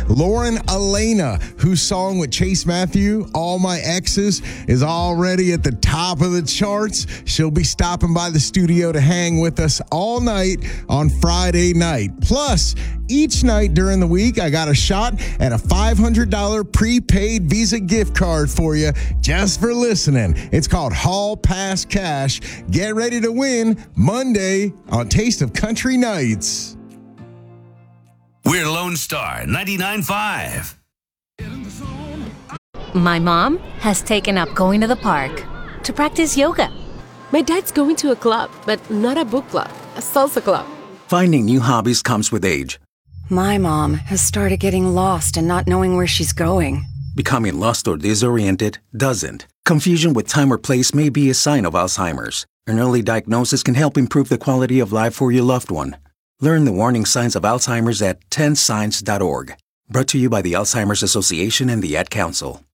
Lauren Elena, whose song with Chase Matthew, All My Exes, is already at the top of the charts. She'll be stopping by the studio to hang with us all night on Friday night. Plus, each night during the week, I got a shot at a $500 prepaid Visa gift card for you just for listening. It's called Hall Pass Cash. Get ready to win Monday on Taste of Country Nights. We're Lone Star 99.5. My mom has taken up going to the park to practice yoga. My dad's going to a club, but not a book club, a salsa club. Finding new hobbies comes with age. My mom has started getting lost and not knowing where she's going. Becoming lost or disoriented doesn't. Confusion with time or place may be a sign of Alzheimer's. An early diagnosis can help improve the quality of life for your loved one. Learn the warning signs of Alzheimer's at 10signs.org. Brought to you by the Alzheimer's Association and the Ad Council.